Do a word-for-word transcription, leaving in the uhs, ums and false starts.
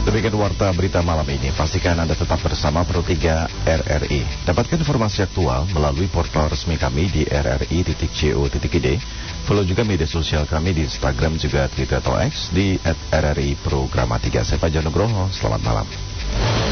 Demikian warta berita malam ini. Pastikan Anda tetap bersama Pro tiga R R I. Dapatkan informasi aktual melalui portal resmi kami di r r i titik co titik i d. Follow juga media sosial kami di Instagram juga Twitter atau X di at r r i programa tiga. Saya Fajar Nugroho. Selamat malam.